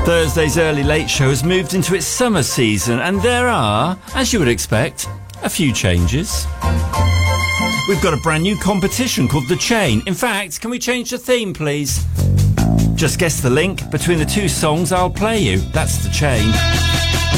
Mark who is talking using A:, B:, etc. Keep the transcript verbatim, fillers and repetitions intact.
A: Thursday's Early Late Show has moved into its summer season, and there are, as you would expect, a few changes. We've got a brand new competition called The Chain. In fact, can we change the theme, please? Just guess the link between the two songs I'll play you. That's The Chain.